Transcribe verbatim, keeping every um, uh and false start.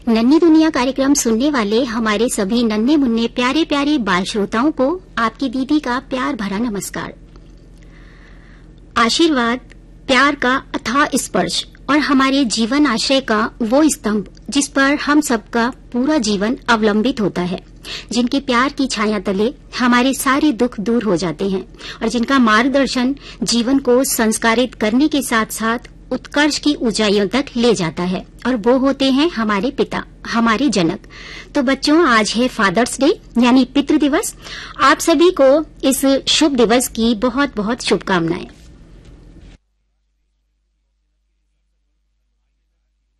नन्ही दुनिया कार्यक्रम सुनने वाले हमारे सभी नन्हे मुन्ने प्यारे प्यारे बाल श्रोताओं को आपकी दीदी का प्यार भरा नमस्कार। आशीर्वाद, प्यार का अथाह स्पर्श और हमारे जीवन आश्रय का वो स्तंभ जिस पर हम सबका पूरा जीवन अवलंबित होता है, जिनके प्यार की छाया तले हमारे सारे दुख दूर हो जाते हैं और जिनका मार्गदर्शन जीवन को संस्कारित करने के साथ साथ उत्कर्ष की ऊंचाइयों तक ले जाता है, और वो होते हैं हमारे पिता, हमारे जनक। तो बच्चों, आज है फादर्स डे यानी पितृ दिवस। आप सभी को इस शुभ दिवस की बहुत बहुत शुभकामनाएं।